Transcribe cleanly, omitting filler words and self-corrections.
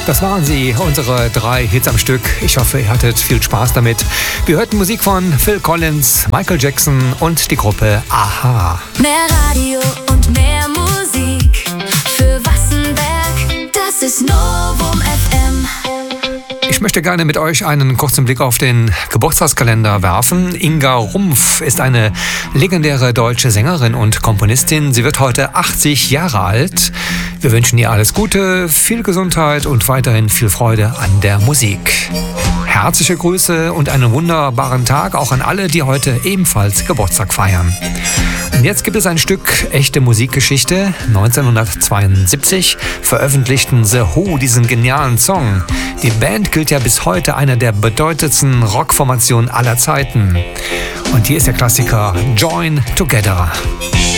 Das waren sie, unsere 3 Hits am Stück. Ich hoffe, ihr hattet viel Spaß damit. Wir hörten Musik von Phil Collins, Michael Jackson und die Gruppe a-ha. Mehr Radio und mehr Musik für Wassenberg, das ist Novum FM. Ich möchte gerne mit euch einen kurzen Blick auf den Geburtstagskalender werfen. Inga Rumpf ist eine legendäre deutsche Sängerin und Komponistin. Sie wird heute 80 Jahre alt. Wir wünschen ihr alles Gute, viel Gesundheit und weiterhin viel Freude an der Musik. Herzliche Grüße und einen wunderbaren Tag auch an alle, die heute ebenfalls Geburtstag feiern. Und jetzt gibt es ein Stück echte Musikgeschichte. 1972 veröffentlichten The Who diesen genialen Song. Die Band gilt ja bis heute einer der bedeutendsten Rockformationen aller Zeiten. Und hier ist der Klassiker Join Together.